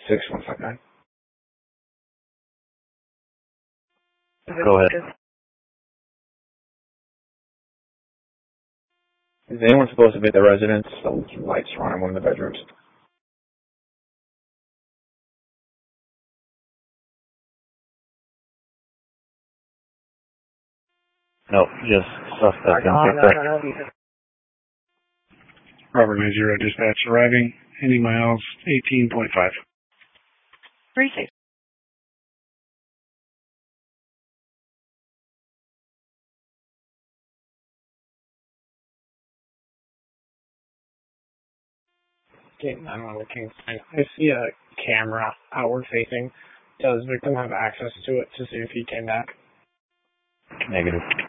6159. Go ahead. Is anyone supposed to be at the residence? Those lights are on in one of the bedrooms. No, just suspect. Robert 90 dispatch arriving, 80 miles, 18.5. 36. Okay, 911 Kingston. I see a camera outward facing. Does victim have access to it to see if he came back? Negative.